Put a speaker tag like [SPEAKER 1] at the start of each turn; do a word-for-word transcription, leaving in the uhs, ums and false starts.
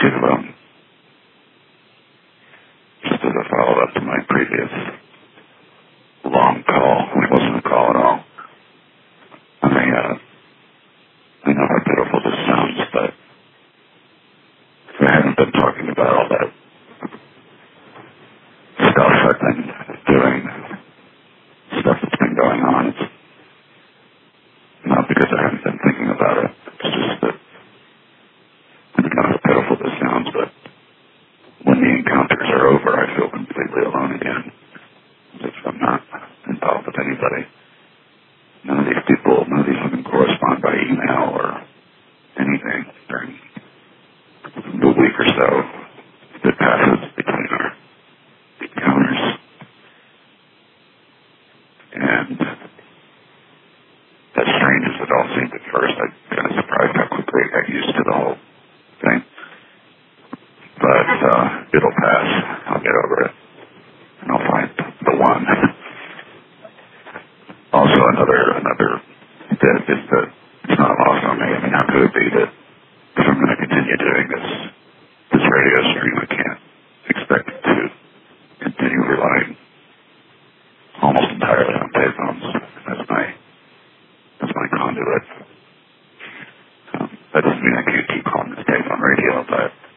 [SPEAKER 1] to, um, just as a follow-up to my previous long call, it wasn't a call at all. I, uh, I know how pitiful this sounds, but I haven't been talking about all that stuff I've been doing, stuff that's been going on. It's not because I haven't been thinking about it. It's just that I don't know how pitiful this sounds, but when the encounters are over, I feel completely alone again, as if I'm not involved with anybody. None of these people, none of these women correspond by email or anything during the week or so that passes between our encounters. And as strange as it all seemed at first, I'm kind of surprised how quickly I got used to the whole thing. But uh, it'll pass. I'll get over it. And I'll find the one. Also, another another bit is that it's not lost on me. I mean, how could it be that if I'm going to continue doing this this radio stream, I can't expect to continue relying almost entirely on payphones as my as my conduit. Um, that doesn't mean I can't keep calling this payphone radio, but